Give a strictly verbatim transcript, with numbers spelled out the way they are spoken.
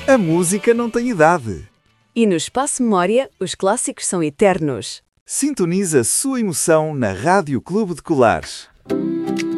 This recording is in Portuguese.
A música não tem idade. E no Espaço Memória, os clássicos são eternos. Sintoniza a sua emoção na Rádio Clube de Colares.